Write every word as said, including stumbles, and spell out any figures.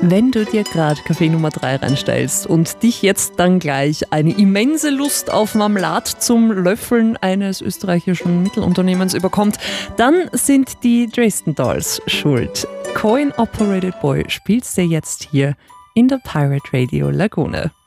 Wenn du dir gerade Kaffee Nummer drei reinstellst und dich jetzt dann gleich eine immense Lust auf Marmelade zum Löffeln eines österreichischen Mittelunternehmens überkommt, dann sind die Dresden Dolls schuld. Coin Operated Boy spielst du jetzt hier in der Pirate Radio Lagune.